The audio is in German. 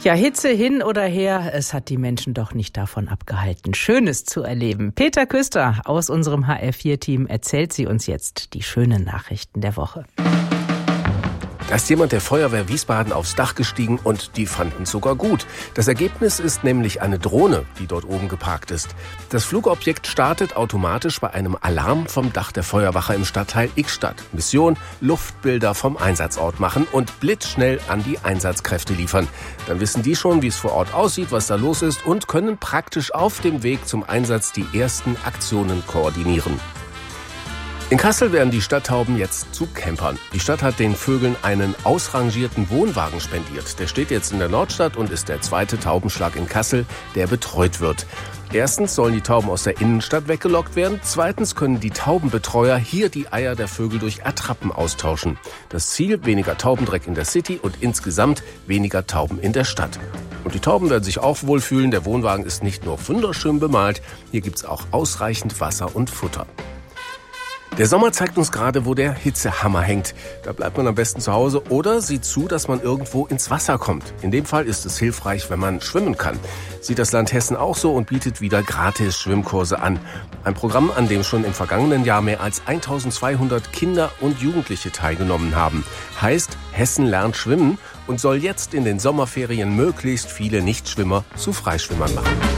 Ja, Hitze hin oder her, es hat die Menschen doch nicht davon abgehalten, Schönes zu erleben. Peter Küster aus unserem HR4-Team erzählt sie uns jetzt die schönen Nachrichten der Woche. Da ist jemand der Feuerwehr Wiesbaden aufs Dach gestiegen und die fanden es sogar gut. Das Ergebnis ist nämlich eine Drohne, die dort oben geparkt ist. Das Flugobjekt startet automatisch bei einem Alarm vom Dach der Feuerwache im Stadtteil X-Stadt. Mission: Luftbilder vom Einsatzort machen und blitzschnell an die Einsatzkräfte liefern. Dann wissen die schon, wie es vor Ort aussieht, was da los ist und können praktisch auf dem Weg zum Einsatz die ersten Aktionen koordinieren. In Kassel werden die Stadttauben jetzt zu Campern. Die Stadt hat den Vögeln einen ausrangierten Wohnwagen spendiert. Der steht jetzt in der Nordstadt und ist der zweite Taubenschlag in Kassel, der betreut wird. Erstens sollen die Tauben aus der Innenstadt weggelockt werden. Zweitens können die Taubenbetreuer hier die Eier der Vögel durch Attrappen austauschen. Das Ziel: weniger Taubendreck in der City und insgesamt weniger Tauben in der Stadt. Und die Tauben werden sich auch wohlfühlen. Der Wohnwagen ist nicht nur wunderschön bemalt, hier gibt's auch ausreichend Wasser und Futter. Der Sommer zeigt uns gerade, wo der Hitzehammer hängt. Da bleibt man am besten zu Hause oder sieht zu, dass man irgendwo ins Wasser kommt. In dem Fall ist es hilfreich, wenn man schwimmen kann. Sieht das Land Hessen auch so und bietet wieder gratis Schwimmkurse an. Ein Programm, an dem schon im vergangenen Jahr mehr als 1200 Kinder und Jugendliche teilgenommen haben. Heißt, Hessen lernt schwimmen und soll jetzt in den Sommerferien möglichst viele Nichtschwimmer zu Freischwimmern machen.